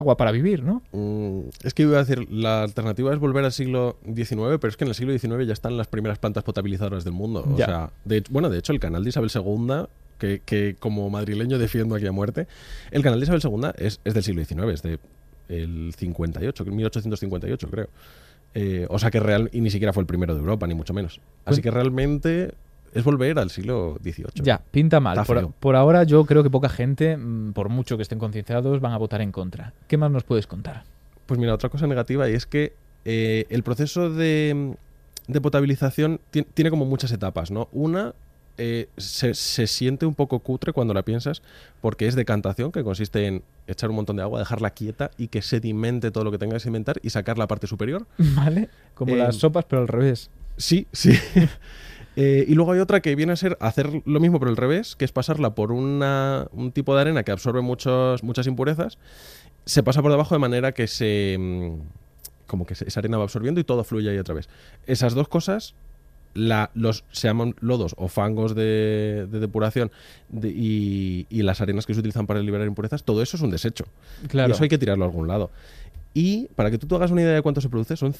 agua para vivir, ¿no? Es que iba a decir, la alternativa es volver al siglo XIX, pero es que en el siglo XIX ya están las primeras plantas potabilizadoras del mundo. O sea, de hecho, el canal de Isabel II, que como madrileño defiendo aquí a muerte, el canal de Isabel II es del siglo XIX, es de el 58, 1858 creo. O sea que y ni siquiera fue el primero de Europa, ni mucho menos. Así que realmente es volver al siglo XVIII. Ya, pinta mal. Está Por ahora yo creo que poca gente, por mucho que estén concienciados, van a votar en contra. ¿Qué más nos puedes contar? Pues mira, otra cosa negativa, y es que el proceso de potabilización tiene como muchas etapas, ¿no? Una, se siente un poco cutre cuando la piensas, porque es decantación, que consiste en echar un montón de agua, dejarla quieta y que sedimente todo lo que tenga que sedimentar y sacar la parte superior. Vale, como las sopas, pero al revés. Sí. Y luego hay otra que viene a ser hacer lo mismo pero al revés, que es pasarla por un tipo de arena que absorbe muchas impurezas, se pasa por debajo de manera que esa arena va absorbiendo y todo fluye ahí otra vez. Esas dos cosas, se llaman lodos o fangos de depuración y las arenas que se utilizan para liberar impurezas, todo eso es un desecho. Claro. Y eso hay que tirarlo a algún lado. Y para que tú te hagas una idea de cuánto se produce, son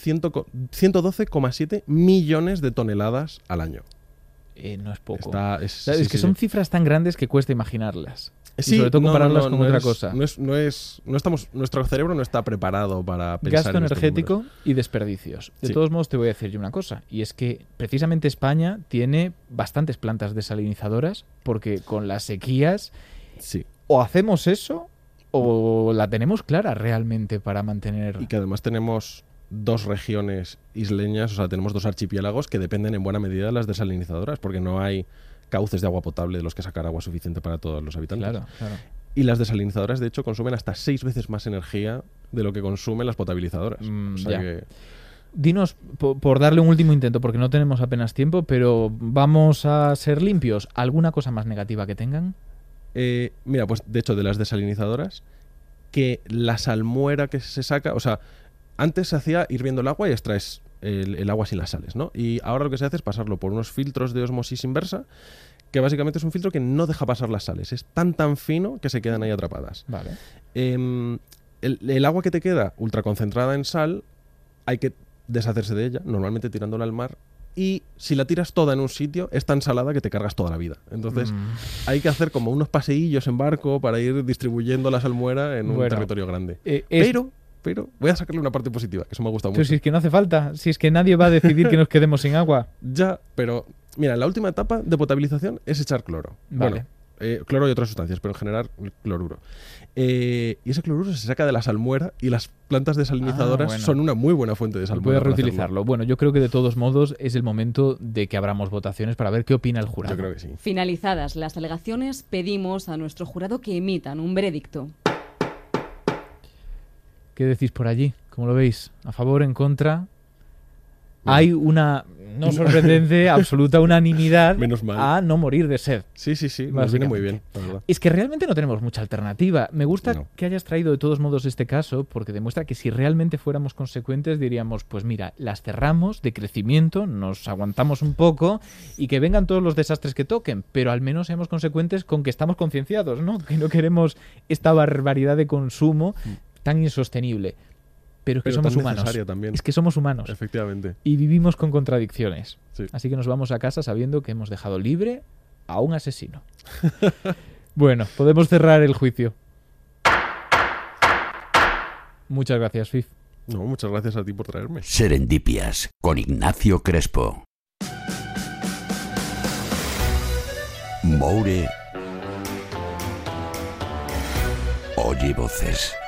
112,7 millones de toneladas al año. No es poco. Es que son cifras tan grandes que cuesta imaginarlas. Sí, y sobre todo compararlas con otra cosa. Nuestro cerebro no está preparado para pensar gasto en energético y desperdicios. De todos modos, te voy a decir yo una cosa, y es que precisamente España tiene bastantes plantas desalinizadoras, porque con las sequías o hacemos eso o la tenemos clara realmente para mantener... Y que además tenemos 2 regiones isleñas, o sea, tenemos 2 archipiélagos que dependen en buena medida de las desalinizadoras, porque no hay cauces de agua potable de los que sacar agua suficiente para todos los habitantes. Claro. Y las desalinizadoras, de hecho, consumen hasta 6 veces más energía de lo que consumen las potabilizadoras. Dinos, por darle un último intento, porque no tenemos apenas tiempo, pero vamos a ser limpios. ¿Alguna cosa más negativa que tengan? Mira, pues de hecho, de las desalinizadoras, que la salmuera que se saca, o sea, antes se hacía hirviendo el agua y extraes el agua sin las sales, ¿no? Y ahora lo que se hace es pasarlo por unos filtros de osmosis inversa, que básicamente es un filtro que no deja pasar las sales. Es tan fino que se quedan ahí atrapadas. Vale. El agua que te queda ultraconcentrada en sal, hay que deshacerse de ella, normalmente tirándola al mar. Y si la tiras toda en un sitio, es tan salada que te cargas toda la vida. Entonces hay que hacer como unos paseillos en barco para ir distribuyendo la salmuera en un territorio grande. Pero voy a sacarle una parte positiva, que eso me ha gustado mucho. Pero si es que no hace falta, si es que nadie va a decidir que nos quedemos sin agua. Ya, pero mira, la última etapa de potabilización es echar cloro. Vale. Bueno, cloro y otras sustancias, pero en general cloruro. Y ese cloruro se saca de la salmuera y las plantas desalinizadoras son una muy buena fuente de salmuera. Puedes reutilizarlo. Bueno, yo creo que de todos modos es el momento de que abramos votaciones para ver qué opina el jurado. Yo creo que sí. Finalizadas las alegaciones, pedimos a nuestro jurado que emitan un veredicto. ¿Qué decís por allí? ¿Cómo lo veis? ¿A favor, en contra? Hay una no sorprendente, absoluta unanimidad Menos mal. a no morir de sed. Sí, nos viene muy bien, la verdad. Es que realmente no tenemos mucha alternativa. Me gusta que hayas traído de todos modos este caso, porque demuestra que si realmente fuéramos consecuentes diríamos, pues mira, las cerramos de crecimiento, nos aguantamos un poco y que vengan todos los desastres que toquen, pero al menos seamos consecuentes con que estamos concienciados, ¿no? Que no queremos esta barbaridad de consumo tan insostenible. Pero es que somos humanos. También. Es que somos humanos. Efectivamente. Y vivimos con contradicciones. Sí. Así que nos vamos a casa sabiendo que hemos dejado libre a un asesino. Bueno, podemos cerrar el juicio. Muchas gracias, Fif. No, muchas gracias a ti por traerme. Serendipias con Ignacio Crespo. Moure oye voces.